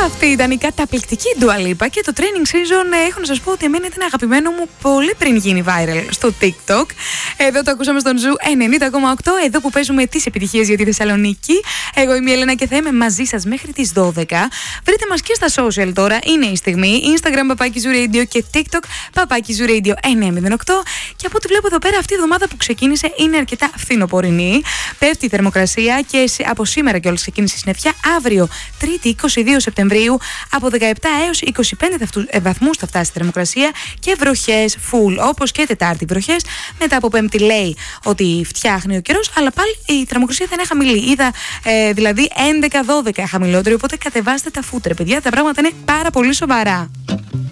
Αυτή ήταν η καταπληκτική Dua Lipa και το Training Season. Έχω να σας πω ότι εμένα ήταν αγαπημένο μου πολύ πριν γίνει viral στο TikTok. Εδώ το ακούσαμε στον Ζου 90,8. Εδώ που παίζουμε τις επιτυχίες για τη Θεσσαλονίκη. Εγώ είμαι η Έλενα και θα είμαι μαζί σας μέχρι τις 12. Βρείτε μας και στα social τώρα. Είναι η στιγμή. Instagram Papaki Zoo Radio και TikTok Papaki Zoo Radio 908. Και από ό,τι βλέπω εδώ πέρα, αυτή η εβδομάδα που ξεκίνησε είναι αρκετά φθινοπορεινή. Πέφτει η θερμοκρασία και από σήμερα κιόλας ξεκίνησε η συννεφιά. Αύριο, Τρίτη 22 Σεπτεμβρίου, από 17 έως 25 βαθμούς θα φτάσει η θερμοκρασία και βροχές full, όπως και Τετάρτη βροχές. Μετά από Πέμπτη λέει ότι φτιάχνει ο καιρός, αλλά πάλι η θερμοκρασία θα είναι χαμηλή. Είδα δηλαδή 11-12 χαμηλότερη, οπότε κατεβάστε τα φούτρα, παιδιά. Τα πράγματα είναι πάρα πολύ σοβαρά.